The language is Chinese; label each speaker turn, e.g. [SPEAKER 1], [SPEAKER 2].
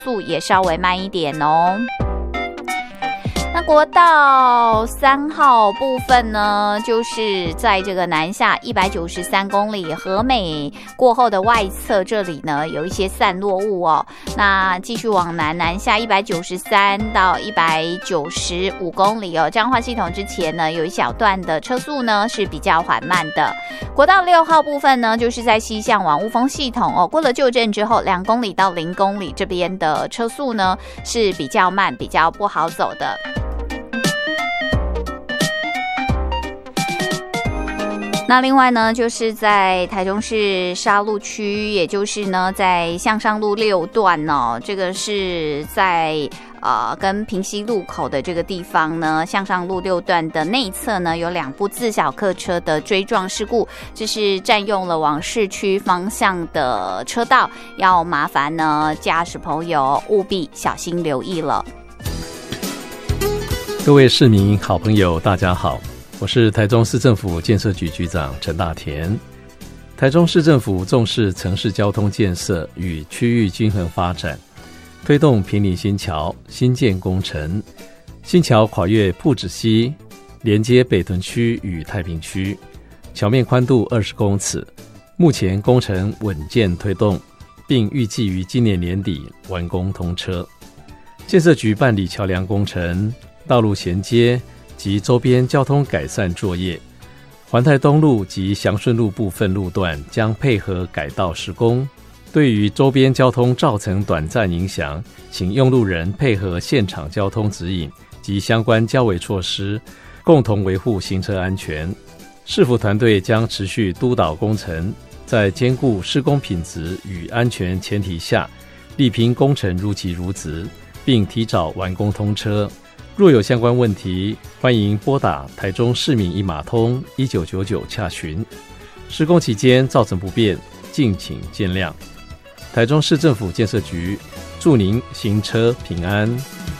[SPEAKER 1] 速也稍微慢一点哦。那国道3号部分呢，就是在这个南下193公里和美过后的外侧，这里呢有一些散落物哦。那继续往南下193到195公里哦，彰化系统之前呢有一小段的车速呢是比较缓慢的。国道6号部分呢，就是在西向往雾峰系统哦，过了旧镇之后2公里到0公里这边的车速呢是比较慢，比较不好走的。那另外呢，就是在台中市沙鹿区，也就是呢在向上路6段哦，这个是在跟平溪路口的这个地方呢，向上路6段的内侧呢有2部自小客车的追撞事故，这是占用了往市区方向的车道，要麻烦呢驾驶朋友务必小心留意了。
[SPEAKER 2] 各位市民好朋友大家好，我是台中市政府建设局局长陈大田。台中市政府重视城市交通建设与区域均衡发展，推动坪林新桥新建工程。新桥跨越朴子溪，连接北屯区与太平区，桥面宽度20公尺，目前工程稳健推动，并预计于今年年底完工通车。建设局办理桥梁工程、道路衔接及周边交通改善作业，环台东路及祥顺路部分路段将配合改道施工。对于周边交通造成短暂影响，请用路人配合现场交通指引及相关交维措施，共同维护行车安全。市府团队将持续督导工程，在兼顾施工品质与安全前提下，力拼工程如期如职，并提早完工通车。若有相关问题，欢迎拨打台中市民一码通1999洽询。施工期间造成不便，敬请见谅。台中市政府建设局祝您行车平安。